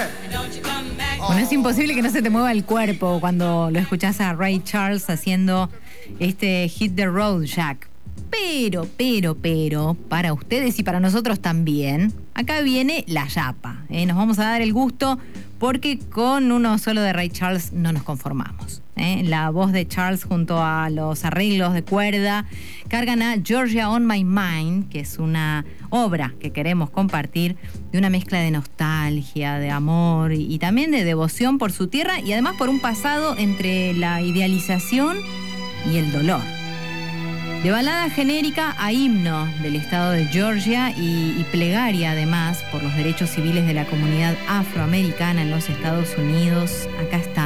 Bueno, es imposible que no se te mueva el cuerpo cuando lo escuchás a Ray Charles haciendo este Hit the Road Jack. Pero, para ustedes y para nosotros también, acá viene la yapa. Nos vamos a dar el gusto porque con uno solo de Ray Charles no nos conformamos. La voz de Charles junto a los arreglos de cuerda cargan a Georgia on My Mind, que es una obra que queremos compartir de una mezcla de nostalgia, de amor y también de devoción por su tierra y además por un pasado entre la idealización y el dolor. De balada genérica a himno del estado de Georgia y plegaria además por los derechos civiles de la comunidad afroamericana en los Estados Unidos, acá está